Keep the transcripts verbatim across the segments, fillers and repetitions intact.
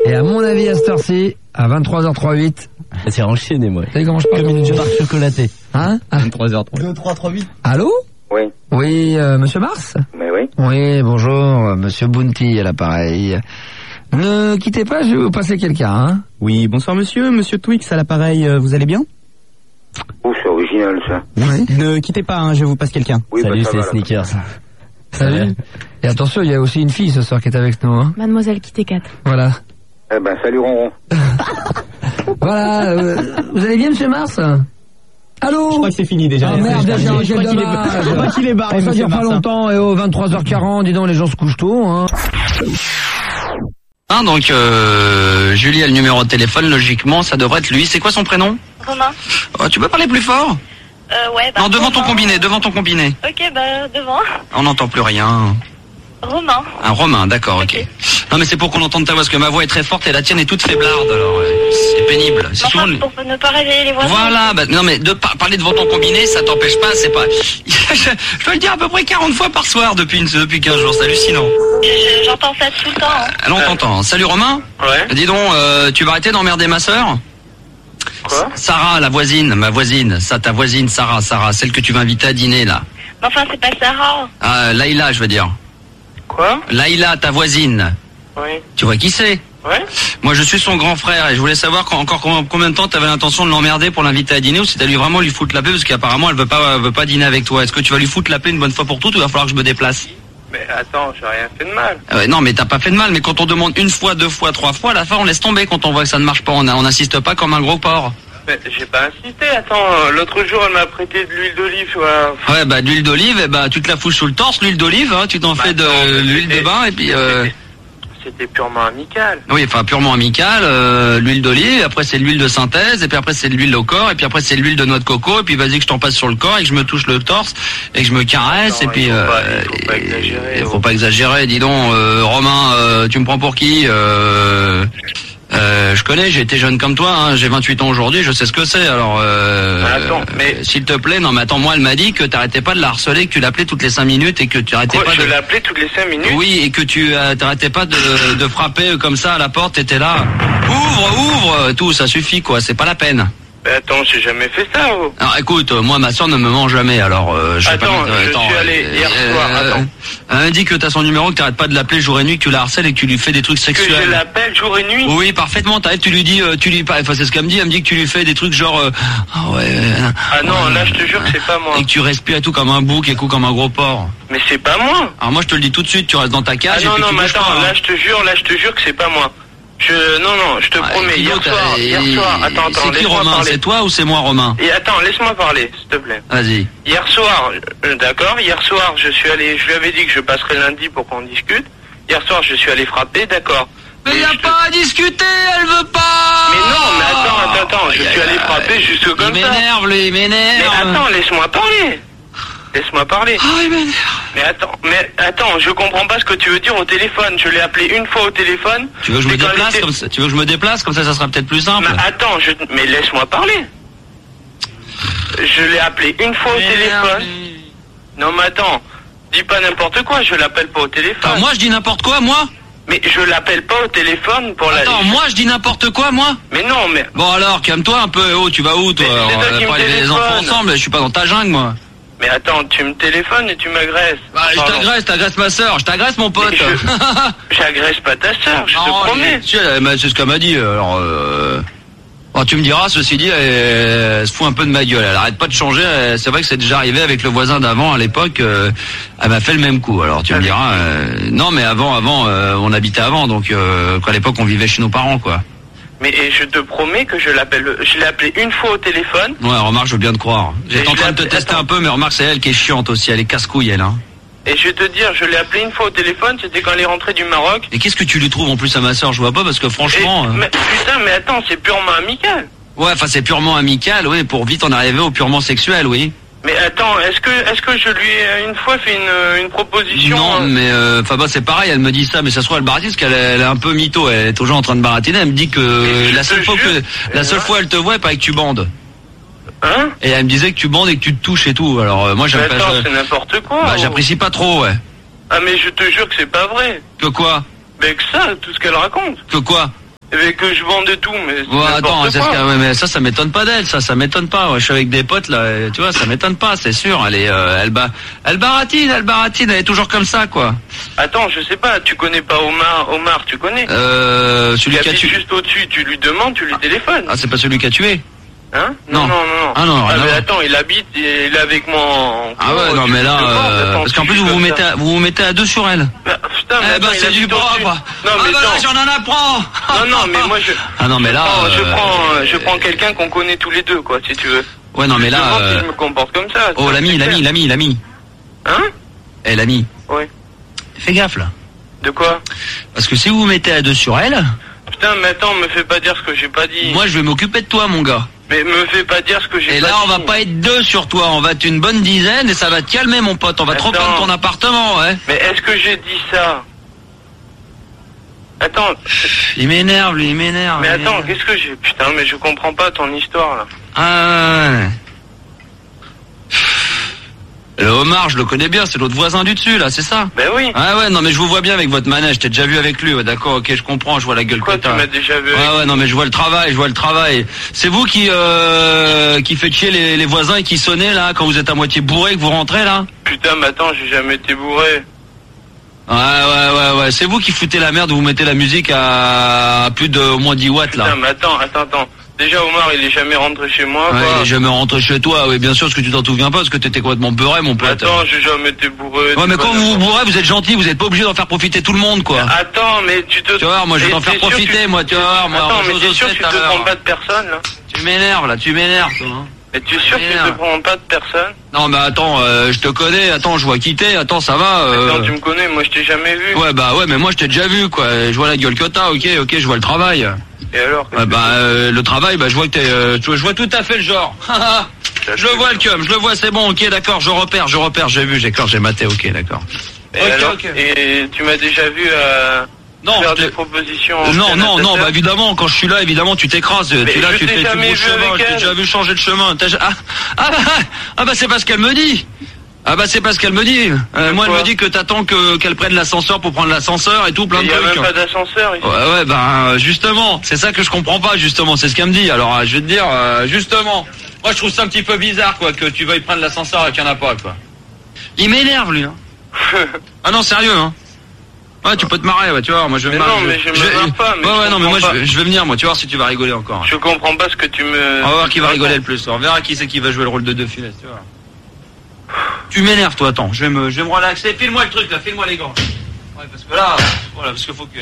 Et à mon avis, à cette heure-ci, à vingt-trois heures trente-huit... C'est enchaîné, moi. Vous savez comment je parle? Comme une barre chocolatée. Hein? vingt-trois heures trente. deux, trois, trois, huit. Allô? Oui. Oui, euh, monsieur Mars? Mais oui. Oui, bonjour, euh, monsieur Bounty à l'appareil. Ne quittez pas, je vais vous passer quelqu'un, hein? Oui, bonsoir monsieur, monsieur Twix à l'appareil, euh, vous allez bien? Oh, c'est original, ça. Oui. Ne quittez pas, hein, je vous passe quelqu'un. Oui, Salut, bah, ça c'est va, là. Sneakers. Salut. Et attention, il y a aussi une fille ce soir qui est avec nous, hein? Mademoiselle Kitty Cat. Voilà. Eh ben, salut Ronron. Voilà, euh, vous allez bien, monsieur Mars? Allô? Je crois que c'est fini déjà. Ah merde, je, déjà, crois qu'il quel est, dommage. je crois qu'il est barré, Ça monsieur dure pas Mars. longtemps, et oh, vingt-trois heures quarante, dis donc, les gens se couchent tôt, hein. Hein, donc euh, Julie a le numéro de téléphone, logiquement ça devrait être lui. C'est quoi son prénom? Romain. Oh, tu peux parler plus fort? Euh, ouais, bah. Non, devant ton Romain. combiné, devant ton combiné. Ok, bah, devant. On n'entend plus rien. Romain. Un Romain, d'accord, ok. Non mais c'est pour qu'on entende ta voix, parce que ma voix est très forte et la tienne est toute faiblarde, alors euh, c'est pénible. C'est Enfin, souvent... pour ne pas réveiller les voisins. Voilà, bah, non mais de par- parler devant ton combiné, ça t'empêche pas, c'est pas... je, je dois le dire à peu près quarante fois par soir depuis, une, depuis quinze jours, c'est hallucinant. Je- J'entends ça tout le temps. Hein. Alors on t'entend. Salut Romain. Ouais. Dis donc, euh, tu vas arrêter d'emmerder ma sœur? Quoi? Sarah, la voisine, ma voisine, ça, ta voisine, Sarah, Sarah, celle que tu vas inviter à dîner, là. Mais enfin, c'est pas Sarah. Ah, Laïla, je veux dire. Quoi? Laïla, ta voisine. Oui. Tu vois qui c'est? Ouais. Moi, je suis son grand frère et je voulais savoir quand, encore combien, combien de temps tu avais l'intention de l'emmerder pour l'inviter à dîner ou si t'allais vraiment lui foutre la paix parce qu'apparemment elle veut pas, elle veut pas dîner avec toi. Est-ce que tu vas lui foutre la paix une bonne fois pour toutes ou il va falloir que je me déplace? Mais attends, j'ai rien fait de mal. Ah ouais, non, mais t'as pas fait de mal. Mais quand on demande une fois, deux fois, trois fois, à la fin on laisse tomber quand on voit que ça ne marche pas. On, a- on insiste pas comme un gros porc. Mais j'ai pas insisté, attends, l'autre jour elle m'a prêté de l'huile d'olive, tu vois. Ouais, bah de l'huile d'olive, eh bah tu te la fous sous le torse, l'huile d'olive, hein, tu t'en Bah, fais de attends, mais l'huile de c'était- bain et puis. Euh... C'était- C'était purement amical. Oui, enfin purement amical, euh, l'huile d'olive, après c'est l'huile de synthèse, et puis après c'est l'huile au corps, et puis après c'est l'huile de noix de coco, et puis vas-y que je t'en passe sur le corps, et que je me touche le torse, et que je me caresse, Attends, et puis... il faut euh, pas- il faut pas exagérer, il faut oh. pas exagérer, dis donc, euh, Romain, euh, tu me prends pour qui euh, euh, je connais, j'ai été jeune comme toi, hein, j'ai vingt-huit ans aujourd'hui, je sais ce que c'est, alors... Euh, Mais attends, mais- euh, s'il te plaît, non mais attends, moi elle m'a dit que t'arrêtais pas de la harceler, que tu l'appelais toutes les cinq minutes, et que tu arrêtais Quoi, pas je de... l'appelais toutes les cinq minutes? Oui, et que tu euh, t'arrêtais pas de, de frapper comme ça à la porte, t'étais là. Ouvre, ouvre, tout, ça suffit quoi, c'est pas la peine. Mais attends, j'ai jamais fait ça, oh. Alors écoute, euh, moi ma soeur ne me ment jamais, alors euh, je vais pas Attends, mettre- je suis allé hier soir, attends. Elle m'a dit que t'as son numéro, que t'arrêtes pas de l'appeler jour et nuit, que tu la harcèles et que tu lui fais des trucs Que sexuels. je l'appelle jour et nuit? Oui, parfaitement. T'arrêtes, tu lui dis, euh, tu lui, enfin c'est ce qu'elle me dit. Elle me dit que tu lui fais des trucs genre, euh, ah ouais. euh, Ah non, ouais, là je te jure que c'est pas moi. Et que tu respires et tout comme un bouc et tout comme un gros porc. Mais c'est pas moi. Alors moi je te le dis tout de suite, tu restes dans ta cage Ah et non, puis non, tu mais bouges attends, pas, hein. là je te jure, là je te jure que c'est pas moi. Je, non, non, je te Ouais, promets, Guido, hier t'as- soir, hier soir, attends, attends, C'est qui laisse-moi Romain? parler. C'est toi ou c'est moi Romain? Et attends, laisse-moi parler, s'il te plaît. Vas-y. Hier soir, euh, d'accord, hier soir, je suis allé, je lui avais dit que je passerai lundi pour qu'on discute. Hier soir, je suis allé frapper, d'accord. Mais Et y a je te- pas à discuter, elle veut pas. Mais non, mais attends, attends, attends, je Aïe, suis aïe, allé aïe. frapper juste Il comme ça. m'énerve, lui, il Mais m'énerve. attends, laisse-moi parler. Laisse-moi parler. Ah, il m'énerve. Mais attends, mais attends, je comprends pas ce que tu veux dire au téléphone. Je l'ai appelé une fois au téléphone. Tu veux que je me Et quand déplace elle était- comme ça? Tu veux que je me déplace comme ça, ça sera peut-être plus simple. Mais attends, je... mais laisse-moi parler. Je l'ai appelé une fois au téléphone. Non mais attends, dis pas n'importe quoi, je l'appelle pas au téléphone. Attends, moi je dis n'importe quoi, moi. Mais je l'appelle pas au téléphone pour la... Attends, moi je dis n'importe quoi, moi. Mais non, mais... Bon alors, calme-toi un peu. Oh, tu vas où toi? Mais c'est Alors, toi on qui va pas me élever les téléphone. enfants ensemble. Je suis pas dans ta jungle, moi. Mais attends, tu me téléphones et tu m'agresses. Bah, je Pardon. t'agresse, t'agresses ma sœur. Je t'agresse mon pote. Mais je- J'agresse pas ta sœur, je Non, te promets. si, elle m'a- c'est ce qu'elle m'a dit. Alors, euh... bon, tu me diras, ceci dit, elle, elle se fout un peu de ma gueule. Elle arrête pas de changer. Elle- C'est vrai que c'est déjà arrivé avec le voisin d'avant à l'époque. euh, Elle m'a fait le même coup. Alors tu me diras, euh, non, mais avant, avant, euh, on habitait avant, donc euh, à l'époque on vivait chez nos parents, quoi. Mais et je te promets que je l'appelle, je l'ai appelé une fois au téléphone. Ouais, remarque, je veux bien te croire. J'étais Mais en je train de te l'ai- tester attends. un peu, mais remarque, c'est elle qui est chiante aussi. Elle est casse-couille, elle. Hein. Et je vais te dire, je l'ai appelé une fois au téléphone, c'était quand elle est rentrée du Maroc. Et qu'est-ce que tu lui trouves en plus à ma sœur? Je vois pas parce que franchement. Et- euh, mais, putain, mais attends, c'est purement amical. Ouais, enfin c'est purement amical, oui, pour vite en arriver au purement sexuel, oui. Mais attends, est-ce que, est-ce que je lui ai une fois fait une, une proposition? Non, hein mais euh, enfin bah c'est pareil, elle me dit ça, mais ça se trouve elle baratine parce qu'elle est, elle est un peu mytho, elle est toujours en train de baratiner. Elle me dit que je la seule te fois jure, que la seule hein. fois elle te voit, pas que tu bandes. Hein? Et elle me disait que tu bandes et que tu te touches et tout. Alors euh, moi Mais j'aime pas. attends, je- c'est n'importe quoi. Bah oh. j'apprécie pas trop, ouais. Ah mais je te jure que c'est pas vrai. Que quoi? Mais que ça, tout ce qu'elle raconte. Que quoi? Eh ben, que je vende tout, mais c'est Ouais, attends, n'importe c'est ce quoi. que- ouais, mais ça, ça m'étonne pas d'elle, ça, ça m'étonne pas. Ouais, je suis avec des potes là, et tu vois, ça m'étonne pas, c'est sûr. Elle est, euh, elle ba, elle baratine, elle baratine, elle est toujours comme ça, quoi. Attends, je sais pas, tu connais pas Omar, Omar, tu connais? Euh, celui Il qui a habite tué. juste au-dessus, tu lui demandes, tu lui téléphones. Ah, c'est pas celui qui a tué. Hein? Non. Non, non, non, non. Ah non, rien à mais voir. attends, il habite, il est avec moi en... Ah ouais, non, tu mais lui là, demandes, euh, attends, parce qu'en tu plus fais vous vous comme mettez, ça. à, vous vous mettez à deux sur elle. Bah, putain, mais Eh attends, ben il c'est habite du bras, au-dessus. quoi. Non, Ah mais bah là, attends. j'en en apprends. Non, non, mais moi je... Ah non, mais là, Je prends, je euh, prends, euh, je prends quelqu'un qu'on connaît tous les deux, quoi, si tu veux. Ouais, non, mais Je là. demande si euh, je me comporte comme ça. Oh, ça, l'ami, c'est l'ami, clair. l'ami, l'ami. Hein? Eh, l'ami. Ouais. Fais gaffe là. De quoi? Parce que si vous vous mettez à deux sur elle, Putain, mais attends, me fais pas dire ce que j'ai pas dit. moi je vais m'occuper de toi, mon gars. Mais me fais pas dire ce que j'ai pas Et dit. là, on va pas être deux sur toi, on va être une bonne dizaine et ça va te calmer, mon pote. On va te Attends. reprendre ton appartement, ouais. Mais est-ce que j'ai dit ça? Attends, Il m'énerve, lui, il m'énerve. mais il attends, m'énerve. qu'est-ce que j'ai... Putain, mais je comprends pas ton histoire, là. Ah ouais. Le homard, je le connais bien, c'est l'autre voisin du dessus, là, c'est ça? Ben oui. Ah ouais, non mais je vous vois bien avec votre manège, t'es déjà vu avec lui, ouais, d'accord, ok, je comprends, je vois la gueule Quoi, que tu t'as. m'as déjà vu avec... Ouais ouais, non mais je vois le travail, je vois le travail. C'est vous qui euh, qui faites chier les, les voisins et qui sonnez là quand vous êtes à moitié bourré que vous rentrez là? Putain, mais attends, j'ai jamais été bourré. Ouais ouais ouais ouais, c'est vous qui foutez la merde, vous mettez la musique à, à plus de au moins dix watts là. Putain, mais attends, attends, attends. Déjà, Omar, il est jamais rentré chez moi, Ouais, quoi. il est jamais rentré chez toi, oui bien sûr, parce que tu t'en souviens pas, parce que t'étais complètement beurré mon pote. Attends, j'ai jamais été bourré. Ouais mais c'est quand pas vous vous n'importe- bourrez, vous êtes gentil, vous êtes pas obligé d'en faire profiter tout le monde quoi. Attends, mais tu te... Tu vois, moi je vais Et t'en faire t'es sûr, profiter, tu- moi tu vois, moi Attends, mais Roger t'es sûr que Josette, tu te alors. prends pas de personne, là? Tu m'énerves là, tu m'énerves toi. Hein. Mais tu es sûr que tu Merde. te prends pas de personne? Non mais attends, euh, je te connais, attends, je vois quitter, attends ça va. Euh... Attends, tu me connais, moi je t'ai jamais vu. Ouais bah ouais mais moi je t'ai déjà vu quoi, je vois la gueule que t'as, ok, ok, je vois le travail. Et alors? Ouais, bah euh, le travail, bah je vois que t'es, euh, tu vois, je vois tout à fait le genre. Je le vois le cum, je le vois, c'est bon, ok d'accord, je repère, je repère, j'ai vu, j'ai clair, j'ai maté, ok d'accord. Et Ok, alors? ok. Et tu m'as déjà vu euh, Non, faire je des t'ai- propositions? Euh, Non, non, non, canadiennes? bah évidemment, quand je suis là, évidemment, tu t'écrases, tu Mais là, je tu t'ai fais, tu jamais bouges vu chemin, avec je t'ai elle. déjà vu changer de chemin. T'as ja- Ah, ah, bah, ah bah c'est pas ce qu'elle me dit. Ah bah c'est pas ce qu'elle me dit. Euh, moi elle Quoi me dit que t'attends que qu'elle prenne l'ascenseur pour prendre l'ascenseur et tout, plein Il de y a trucs. même pas d'ascenseur ici. Ouais ouais bah justement, c'est ça que je comprends pas justement, c'est ce qu'elle me dit. Alors euh, je vais te dire euh, justement, moi je trouve ça un petit peu bizarre quoi que tu veuilles prendre l'ascenseur et qu'il y en a pas quoi. Il m'énerve lui. Hein. Ah non sérieux hein. Ouais tu peux te marrer ouais tu vois, moi je vais Mais me marrer. non, mais je me marre pas, mais ouais je ouais non mais moi comprends je vais, je vais venir moi, tu vois si tu vas rigoler encore. Je comprends pas ce que tu me... On va voir qui va rigoler le plus. On verra qui c'est qui va jouer le rôle de deux filets, tu vois. Tu m'énerves, toi, attends. Je vais me, je vais me relaxer. File-moi le truc, là. File-moi les gants. Ouais, parce que là, voilà, parce qu'il faut que...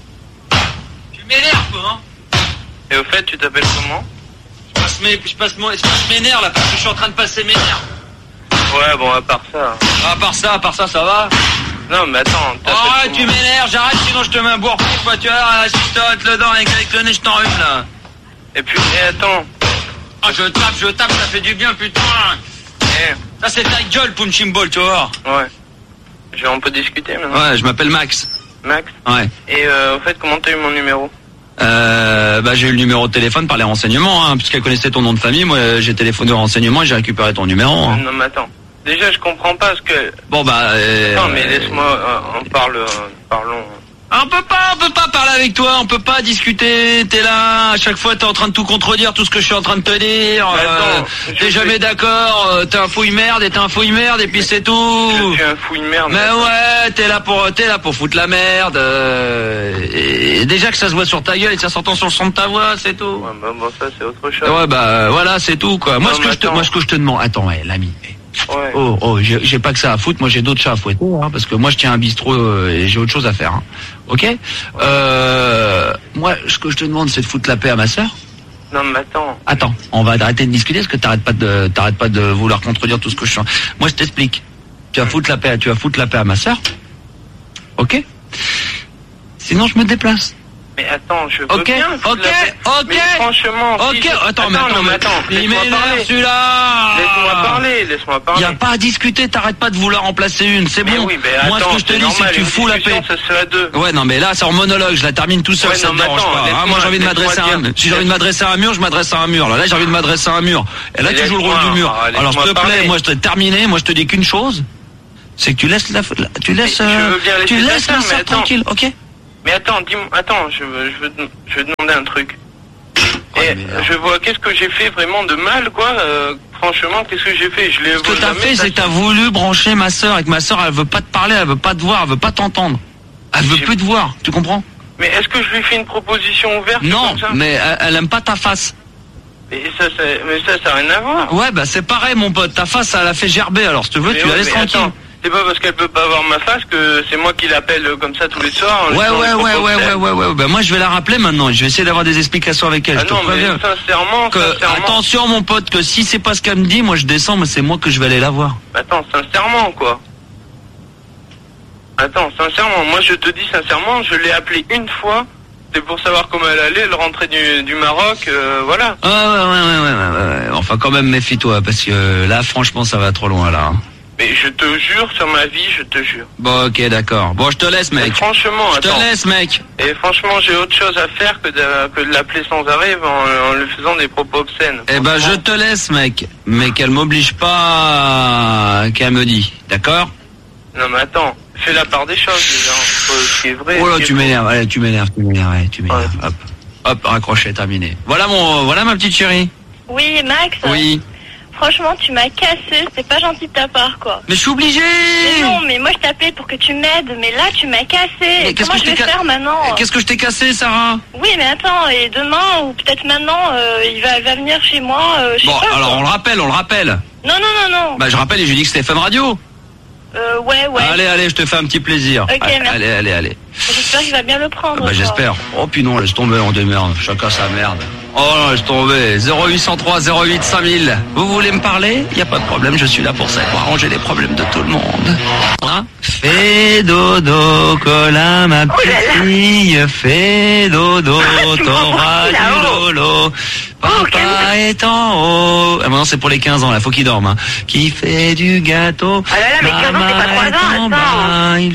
Tu m'énerves, toi, hein. Et au fait, tu t'appelles comment? Je passe mes, je passe mon, je passe mes nerfs, là, parce que je suis en train de passer mes nerfs. Ouais, bon, à part ça... À part ça, à part ça, ça va. Non, mais attends, Oh, t'appelles ouais, tu comment? m'énerves, j'arrête, sinon je te mets un bourre, quoi, tu vois, assiste le dent avec, avec le nez, je t'en rhume, là. Et puis, et attends... Ah, je tape, je tape, ça fait du bien, putain. Eh, Ça, c'est ta gueule, Punching Ball, tu vois. ouais. Je, on peut discuter maintenant? Ouais, je m'appelle Max. Max? Ouais. Et euh, au fait, comment t'as eu mon numéro? Euh, bah, j'ai eu le numéro de téléphone par les renseignements, hein, puisqu'elle connaissait ton nom de famille. Moi, j'ai téléphoné aux renseignements et j'ai récupéré ton numéro. Hein. Non, mais attends. Déjà, je comprends pas ce que... Bon, bah... Euh, Non, mais laisse-moi... euh, on parle... euh, parlons... On peut pas, on peut pas parler avec toi, on peut pas discuter. T'es là, à chaque fois t'es en train de tout contredire, tout ce que je suis en train de te dire. Mais euh, attends, je t'es sais- jamais d'accord, euh, t'es un fouille merde et t'es un fouille merde et puis c'est tout. Je suis un fouille merde. Mais ouais, t'es là pour, t'es là pour foutre la merde. euh, et déjà que ça se voit sur ta gueule et que ça s'entend sur le son de ta voix, c'est tout. Ouais, bah, bon, ça, c'est autre chose. Ouais, bah euh, voilà, c'est tout quoi. Moi, Non, ce que mais je te, attends. moi, ce que je te demande, attends, ouais, l'ami. Ouais. Oh, oh, j'ai j'ai pas que ça à foutre, moi j'ai d'autres chats à fouetter, hein, parce que moi je tiens un bistrot euh, et j'ai autre chose à faire. Hein. Ok euh, Moi, ce que je te demande, c'est de foutre la paix à ma sœur. Non, mais attends. Attends, on va arrêter de discuter, parce que t'arrêtes pas de t'arrêtes pas de vouloir contredire tout ce que je sens. Moi, je t'explique. Tu vas foutre la paix, tu vas foutre la paix à ma sœur. Ok Sinon, je me déplace. Mais attends, je veux Ok, bien. foutre ok, la paix. ok. Mais franchement, si Ok, je- attends, mais non, attends, mais mais attends. il Laisse-moi m'énerve parler. celui-là. Laisse-moi parler, laisse-moi Il parler. y a pas à discuter, t'arrêtes pas de vouloir en placer une, c'est Mais bon. oui, mais Moi, ce attends, que je te dis, c'est normal, que tu une fous la discussion, paix. ça se fait à deux. Ouais, non, mais là, c'est en monologue, je la termine tout seul, Ouais, ça non, me mais dérange attends, pas. Ah, moi, laisse-moi- j'ai envie de m'adresser à un, laisse-moi si j'ai envie de m'adresser à un mur, je m'adresse à un mur. Là, là, j'ai envie de m'adresser à un mur. Et là, Mais tu joues le rôle laisse-moi, du mur. ah, Alors, s'il te laisse-moi plaît, parler. moi, je t'ai terminé, moi, je te dis qu'une chose. C'est que tu laisses la, la- tu laisses, Mais je euh, veux bien laisser tu ta laisses sœur, la mais sœur attends. tranquille, ok? Mais attends, dis-moi, attends, je veux, je veux, te- je veux demander un truc. Ouais, Et mais alors. je vois, qu'est-ce que j'ai fait vraiment de mal, quoi euh, Franchement, qu'est-ce que j'ai fait Je l'ai Ce que t'as fait, c'est que t'as voulu brancher ma sœur, et que ma sœur, elle veut pas te parler, elle veut pas te voir, elle veut pas t'entendre. Elle veut J'ai- plus te voir, tu comprends? Mais est-ce que je lui fais une proposition ouverte Non, comme ça mais elle, elle aime pas ta face. Et ça, ça, mais ça, ça n'a rien à voir. Ouais, bah c'est pareil, mon pote. Ta face, elle a fait gerber. Alors, si tu veux, Mais tu ouais, la laisses mais tranquille. attends, c'est pas parce qu'elle peut pas voir ma face que c'est moi qui l'appelle comme ça tous les soirs. en lui Ouais, faisant ouais, des ouais, propos ouais, ouais, obscènes. ouais, ouais. Bah moi, je vais la rappeler maintenant. Je vais essayer d'avoir des explications avec elle. Ah je te non, mais préviens. sincèrement, Que, sincèrement. attention, mon pote, que si c'est pas ce qu'elle me dit, moi je descends, mais c'est moi que je vais aller la voir. Attends, sincèrement, quoi. Attends, sincèrement, moi je te dis sincèrement, je l'ai appelée une fois. C'est pour savoir comment elle allait, elle rentrait du, du Maroc, euh, voilà. Ah ouais, ouais, ouais, ouais, ouais, ouais. Enfin, quand même, méfie-toi, parce que là, franchement, ça va trop loin, là. Mais je te jure sur ma vie, je te jure. Bon, ok, d'accord. Bon, je te laisse, Et mec. franchement, Je te attends. laisse, mec. Et franchement, j'ai autre chose à faire que de, que de l'appeler sans arrêt en, en lui faisant des propos obscènes. Eh ben, je Franchement. te laisse, mec. Mais qu'elle m'oblige pas, qu'elle me dit. D'accord? Non mais attends, fais la part des choses déjà, entre ce qui est vrai. Oh et là, ce qui tu est faux. m'énerves, allez, tu m'énerves, tu m'énerves, allez, tu m'énerves. Hop, hop, raccroché, terminé. Voilà mon, voilà ma petite chérie. Oui, Max. Oui. Franchement, tu m'as cassé. C'est pas gentil de ta part, quoi. Mais je suis obligé. Mais non, mais moi je t'appelais pour que tu m'aides, mais là tu m'as cassé. Mais qu'est-ce Comment que je je vais t'ai ca- faire maintenant? Qu'est-ce que je t'ai cassé, Sarah? Oui, mais attends, et demain ou peut-être maintenant, euh, il va, il va venir chez moi. Euh, je sais Bon, pas, alors quoi. on le rappelle, on le rappelle. Non, non, non, non. Bah, je rappelle et je lui dis que c'était Fun Radio. Euh, ouais, ouais. Allez, allez, je te fais un petit plaisir. Ok, allez, merci. allez, allez, allez. J'espère qu'il va bien le prendre. Bah, quoi. j'espère. Oh, puis non, laisse tomber, on démerde. Chacun sa merde. Oh, non, laisse tomber. zéro huit cent trois zéro huit cinq mille. Vous voulez me parler? Y a pas de problème, je suis là pour ça, pour arranger les problèmes de tout le monde. Hein? Fais dodo, Colin, ma petite fille. Fais dodo, t'auras du lolo. Papa est en haut. Ah, maintenant, c'est pour les quinze ans, là, faut qu'il dorme, hein. Qui fait du gâteau. Ah là là, mais quinze ans, c'est pas Maman trois ans, est en attends. bas, il